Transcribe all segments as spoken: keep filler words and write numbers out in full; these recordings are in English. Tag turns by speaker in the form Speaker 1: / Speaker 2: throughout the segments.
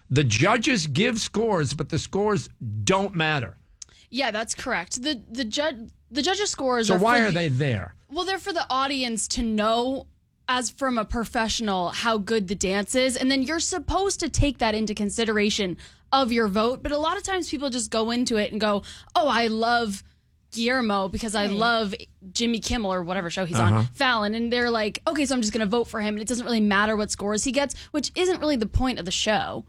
Speaker 1: The judges give scores, but the scores don't matter.
Speaker 2: Yeah, that's correct. The the judge the judges' scores.
Speaker 1: So
Speaker 2: are
Speaker 1: why
Speaker 2: for
Speaker 1: are
Speaker 2: the,
Speaker 1: they there?
Speaker 2: Well, they're for the audience to know, as from a professional, how good the dance is, and then you're supposed to take that into consideration of your vote. But a lot of times, people just go into it and go, "Oh, I love Guillermo because I love Jimmy Kimmel or whatever show he's
Speaker 1: Uh-huh.
Speaker 2: on, Fallon," and they're like, "Okay, so I'm just going to vote for him," and it doesn't really matter what scores he gets, which isn't really the point of the show.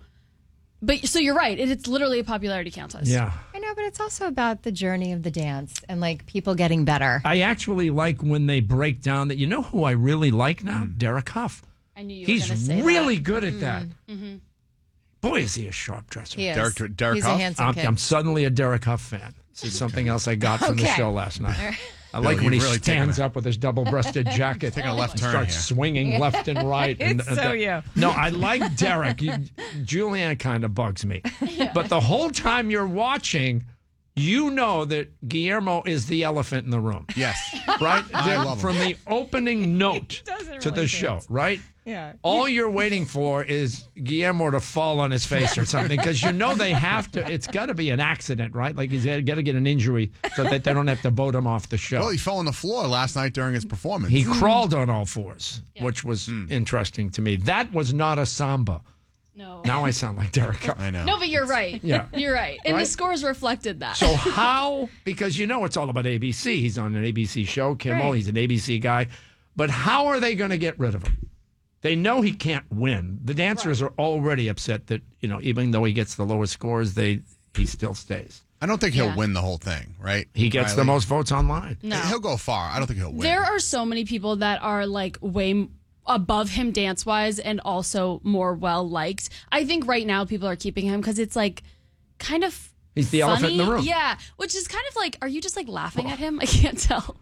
Speaker 2: But so you're right; it, it's literally a popularity contest.
Speaker 1: Yeah.
Speaker 3: I know, but it's also about the journey of the dance and like people getting better.
Speaker 1: I actually like when they break down that. You know who I really like now? Derek Huff.
Speaker 2: I knew you
Speaker 1: He's
Speaker 2: were going to say
Speaker 1: really
Speaker 2: that.
Speaker 1: good at that.
Speaker 2: Mm-hmm.
Speaker 1: Boy, is he a sharp dresser.
Speaker 3: He is.
Speaker 4: Derek- Derek
Speaker 3: He's
Speaker 4: Huff?
Speaker 3: a handsome
Speaker 1: I'm,
Speaker 3: kid.
Speaker 1: I'm suddenly a Derek Huff fan. This is something else I got from the
Speaker 3: Okay.
Speaker 1: show last night. I
Speaker 4: Bill,
Speaker 1: like when he
Speaker 4: you've really taken
Speaker 1: stands
Speaker 4: a-
Speaker 1: up with his double-breasted jacket.
Speaker 4: Taking a left
Speaker 1: and
Speaker 4: turn
Speaker 1: starts
Speaker 4: here.
Speaker 1: swinging left and right. and,
Speaker 3: It's so you.
Speaker 1: No, I like Derek. You, Julianne kind of bugs me. But the whole time you're watching, you know that Guillermo is the elephant in the room.
Speaker 4: Yes.
Speaker 1: Right?
Speaker 4: I
Speaker 1: They're-
Speaker 4: love him.
Speaker 1: From the opening note
Speaker 3: doesn't
Speaker 1: to the
Speaker 3: really
Speaker 1: show,
Speaker 3: dance.
Speaker 1: right?
Speaker 3: Yeah.
Speaker 1: All you're waiting for is Guillermo to fall on his face or something, because you know they have to. It's got to be an accident, right? Like he's got to get an injury so that they don't have to vote him off the show.
Speaker 4: Well, he fell on the floor last night during his performance.
Speaker 1: He crawled on all fours, which was interesting to me. That was not a samba.
Speaker 2: No.
Speaker 1: Now I sound like Derek Huff.
Speaker 4: I know.
Speaker 2: No, but you're right.
Speaker 1: Yeah.
Speaker 2: You're right. And
Speaker 1: Right?
Speaker 2: the scores reflected that.
Speaker 1: So how? Because you know it's all about A B C. He's on an A B C show. Kimmel.
Speaker 3: Right.
Speaker 1: He's an A B C guy. But how are they going to get rid of him? They know he can't win. The dancers are already upset that, you know, even though he gets the lowest scores, they he still stays.
Speaker 4: I don't think he'll
Speaker 2: Yeah.
Speaker 4: win the whole thing, right?
Speaker 1: He gets the
Speaker 4: Riley?
Speaker 1: most votes online.
Speaker 2: no.
Speaker 4: He'll go far. I don't think he'll win.
Speaker 2: There are so many people that are like way m- above him dance wise and also more well liked. I think right now people are keeping him because it's like kind of
Speaker 1: He's the elephant in the
Speaker 2: funny.
Speaker 1: room.
Speaker 2: Yeah, which is kind of like, are you just like laughing at him? I can't tell.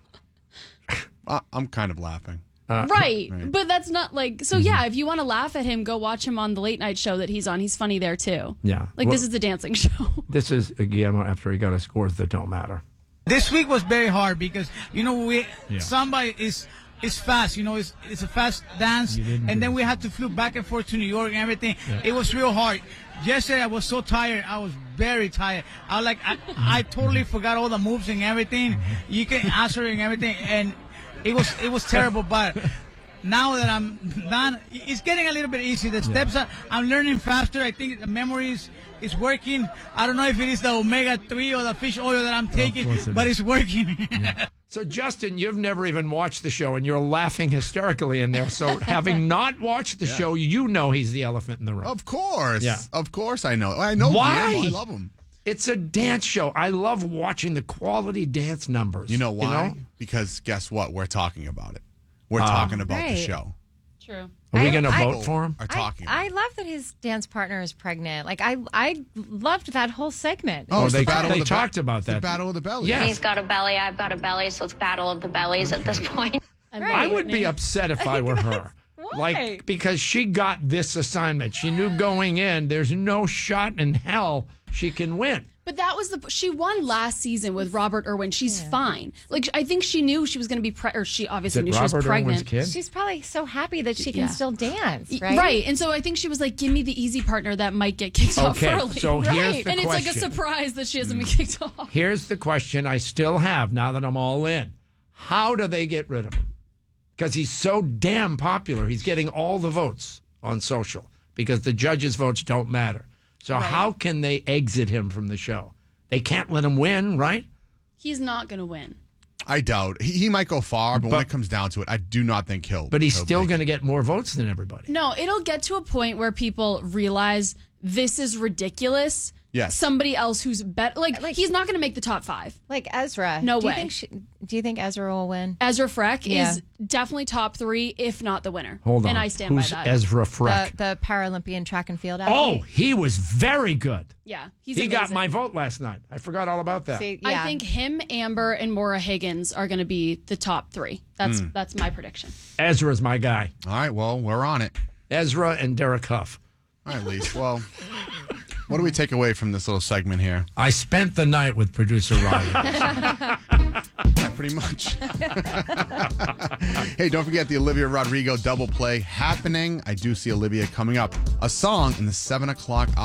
Speaker 4: Uh, I'm kind of laughing.
Speaker 1: Uh,
Speaker 2: right.
Speaker 4: right.
Speaker 2: But that's not like, so
Speaker 1: Mm-hmm.
Speaker 2: yeah, if you want to laugh at him, go watch him on the late night show that he's on. He's funny there too.
Speaker 1: Yeah.
Speaker 2: Like
Speaker 1: Well-
Speaker 2: this is the dancing show.
Speaker 1: This is Guillermo after he got his scores that don't matter.
Speaker 5: This week was very hard because you know we
Speaker 1: Yeah.
Speaker 5: samba is is fast. You know, it's it's a fast dance,
Speaker 1: You didn't
Speaker 5: and
Speaker 1: do
Speaker 5: then
Speaker 1: it.
Speaker 5: we had to flew back and forth to New York and everything. It was real hard. Yesterday I was so tired. I was very tired. I like I, I totally forgot all the moves and everything. You can answer and everything, and it was it was terrible. But now that I'm done, it's getting a little bit easy. The steps are I'm learning faster. I think the memory is, is working. I don't know if it is the omega three or the fish oil that I'm taking,
Speaker 1: course it
Speaker 5: but
Speaker 1: is.
Speaker 5: it's working.
Speaker 1: So, Justin, you've never even watched the show, and you're laughing hysterically in there. So, having not watched the show, you know he's the elephant in the room.
Speaker 4: Of course.
Speaker 1: Yeah.
Speaker 4: Of course I know. I know
Speaker 1: Why?
Speaker 4: Guillermo. I love him.
Speaker 1: It's a dance show. I love watching the quality dance numbers.
Speaker 4: You know why?
Speaker 1: know?
Speaker 4: Because guess what? We're talking about it. We're
Speaker 1: Ah.
Speaker 4: talking about the
Speaker 3: Right.
Speaker 4: show.
Speaker 2: True.
Speaker 1: Are we
Speaker 3: I-
Speaker 1: going to
Speaker 3: I-
Speaker 1: vote for him?
Speaker 4: Are
Speaker 3: I,
Speaker 4: talking.
Speaker 3: I
Speaker 4: about it.
Speaker 3: love that his dance partner is pregnant. Like I, I loved that whole segment.
Speaker 4: Oh,
Speaker 1: Oh,
Speaker 4: it's
Speaker 1: they
Speaker 4: the battle
Speaker 1: they
Speaker 4: of the ba-
Speaker 1: talked about
Speaker 4: it's the
Speaker 1: that.
Speaker 4: battle of the belly.
Speaker 1: Yeah.
Speaker 6: He's got a belly, I've got a belly, so it's battle of the bellies at this point.
Speaker 2: And
Speaker 1: I would
Speaker 2: Whitney.
Speaker 1: be upset if I were her. Like, because she got this assignment. She knew going in, there's no shot in hell she can win.
Speaker 2: But that was the she won last season with Robert Irwin. She's fine. Like I think she knew she was going to be pre- or she obviously
Speaker 1: Is it
Speaker 2: knew
Speaker 1: Robert
Speaker 2: she was pregnant.
Speaker 1: Irwin's kid?
Speaker 3: She's probably so happy that she can
Speaker 2: Yeah.
Speaker 3: still dance,
Speaker 2: right?
Speaker 3: right?
Speaker 2: And so I think she was like, "Give me the easy partner that might get kicked off
Speaker 1: Okay,
Speaker 2: early."
Speaker 1: so
Speaker 2: right?
Speaker 1: here's the
Speaker 2: and it's like a
Speaker 1: question.
Speaker 2: surprise that she hasn't been kicked off.
Speaker 1: Here's the question I still have now that I'm all in. How do they get rid of him? Because he's so damn popular. He's getting all the votes on social because the judges' votes don't matter. So how can they exit him from the show? They can't let him win, right?
Speaker 2: He's not going to win.
Speaker 4: I doubt. He, he might go far, but, when
Speaker 1: But-
Speaker 4: it comes down to it, I do not think he'll.
Speaker 1: But he's
Speaker 4: he'll
Speaker 1: still
Speaker 4: make
Speaker 1: going to
Speaker 4: it.
Speaker 1: get more votes than everybody.
Speaker 2: No, it'll get to a point where people realize this is ridiculous.
Speaker 4: Yes.
Speaker 2: Somebody else who's better. Like,
Speaker 3: Like-
Speaker 2: he's not going to make the top five.
Speaker 3: Like Ezra.
Speaker 2: No
Speaker 3: do
Speaker 2: way.
Speaker 3: You think she, do you think Ezra will win?
Speaker 2: Ezra Freck
Speaker 3: Yeah.
Speaker 2: is definitely top three, if not the winner.
Speaker 1: Hold on.
Speaker 2: And I stand
Speaker 1: Who's
Speaker 2: by that.
Speaker 1: Ezra
Speaker 3: The,
Speaker 1: Freck?
Speaker 3: the Paralympian track and field
Speaker 1: oh,
Speaker 3: athlete.
Speaker 1: he was very good.
Speaker 2: yeah, he's
Speaker 1: He got
Speaker 2: amazing.
Speaker 1: my vote last night. I forgot all about that.
Speaker 3: See,
Speaker 2: I
Speaker 3: yeah.
Speaker 2: think him, Amber, and Maura Higgins are going to be the top three. That's
Speaker 1: Hmm.
Speaker 2: that's my prediction.
Speaker 1: Ezra's my guy.
Speaker 4: All right. Well, we're on it.
Speaker 1: Ezra and Derek Huff.
Speaker 4: All right, Lise. Well, what do we take away from this little segment here?
Speaker 1: I spent the night with producer Riley.
Speaker 4: Yeah, pretty much. Hey, don't forget the Olivia Rodrigo double play happening. I do see Olivia coming up. A song in the seven o'clock